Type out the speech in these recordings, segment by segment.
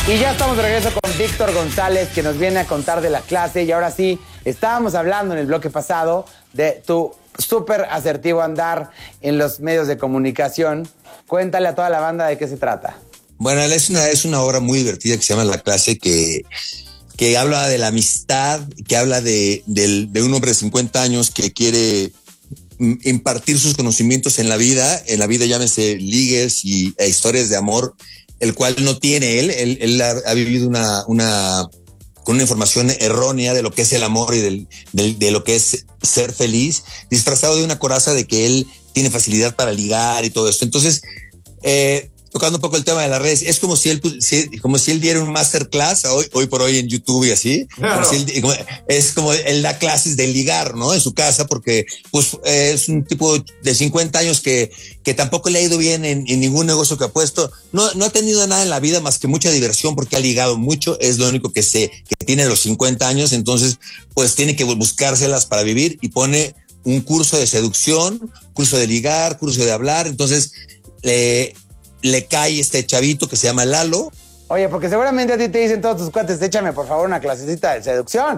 Y ya estamos de regreso con Víctor González, que nos viene a contar de la clase. Y ahora sí, estábamos hablando en el bloque pasado de tu súper asertivo andar en los medios de comunicación. Cuéntale a toda la banda de qué se trata. Bueno, es una obra muy divertida que se llama La Clase, que habla de la amistad, que habla de un hombre de 50 años que quiere impartir sus conocimientos en la vida llámese ligues e historias de amor, el cual no tiene él ha vivido con una información errónea de lo que es el amor y de lo que es ser feliz, disfrazado de una coraza de que él tiene facilidad para ligar y todo esto. Entonces, tocando un poco el tema de las redes, es como si él diera un masterclass hoy por hoy en YouTube y así. Claro. Es como él da clases de ligar, ¿no? En su casa, porque pues es un tipo de 50 años que tampoco le ha ido bien en ningún negocio que ha puesto. No ha tenido nada en la vida más que mucha diversión, porque ha ligado mucho. Es lo único que tiene a los 50 años. Entonces, pues tiene que buscárselas para vivir, y pone un curso de seducción, curso de ligar, curso de hablar. Entonces, le cae este chavito que se llama Lalo. Oye, porque seguramente a ti te dicen todos tus cuates, échame por favor una clasecita de seducción.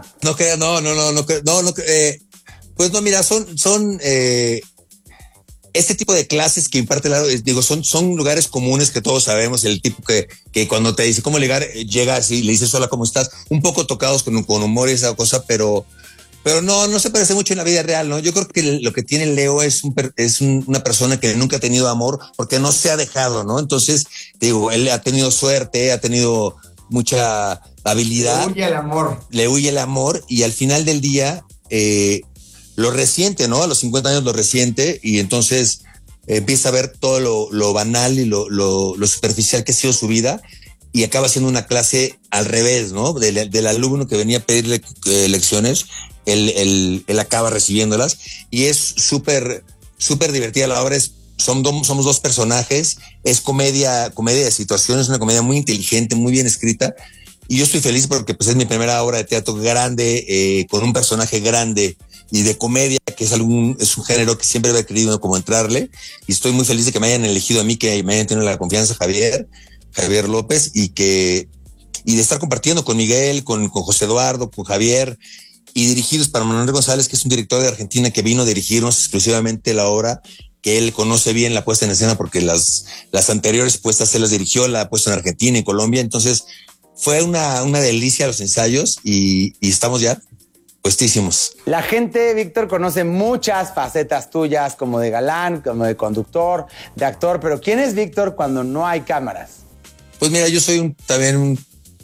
Pues no, mira, son este tipo de clases que imparte Lalo, son lugares comunes que todos sabemos, el tipo que cuando te dice cómo ligar, llega así, le dices hola, ¿cómo estás? Un poco tocados con humor y esa cosa, pero no se parece mucho en la vida real, ¿no? Yo creo que lo que tiene Leo es una persona que nunca ha tenido amor porque no se ha dejado, ¿no? Entonces, él ha tenido suerte, ha tenido mucha habilidad. Le huye el amor y al final del día lo resiente, ¿no? A los 50 años lo resiente, y entonces empieza a ver todo lo banal y lo superficial que ha sido su vida, y acaba haciendo una clase al revés, ¿no? Del alumno que venía a pedirle lecciones. Él acaba recibiéndolas, y es súper divertida la obra. Somos dos personajes, es comedia de situaciones, una comedia muy inteligente, muy bien escrita, y yo estoy feliz porque pues es mi primera obra de teatro grande, con un personaje grande y de comedia, que es un género que siempre había querido como entrarle, y estoy muy feliz de que me hayan elegido a mí, que me hayan tenido la confianza Javier López, y de estar compartiendo con Miguel, con José Eduardo, con Javier, y dirigidos para Manuel González, que es un director de Argentina que vino a dirigirnos exclusivamente la obra, que él conoce bien la puesta en escena porque las anteriores puestas se las dirigió, la puesta en Argentina y Colombia. Entonces fue una delicia los ensayos, y estamos ya puestísimos. La gente, Víctor, conoce muchas facetas tuyas, como de galán, como de conductor, de actor, pero ¿quién es Víctor cuando no hay cámaras? Pues mira, yo soy también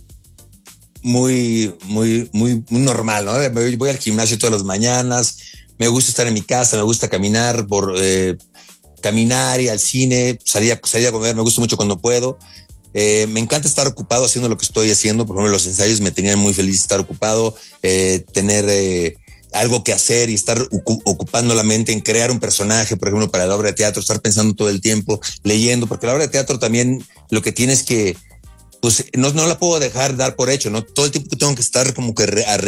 muy normal, ¿no? Voy al gimnasio todas las mañanas, me gusta estar en mi casa, me gusta caminar caminar y al cine, salir a comer, me gusta mucho cuando puedo. Me encanta estar ocupado haciendo lo que estoy haciendo. Por ejemplo, los ensayos me tenían muy feliz estar ocupado, tener algo que hacer y estar ocupando la mente en crear un personaje, por ejemplo, para la obra de teatro, estar pensando todo el tiempo, leyendo, porque la obra de teatro también lo que tienes que, pues no la puedo dar por hecho, ¿no? Todo el tiempo tengo que estar como que